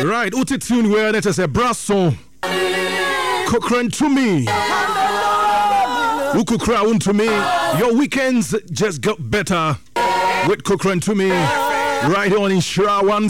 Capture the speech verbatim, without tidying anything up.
Right, Uti tune where that is a brass song. Cochrane to me. Ukukra to me. Your weekends just got better with Cochrane to me. Right on in Shra one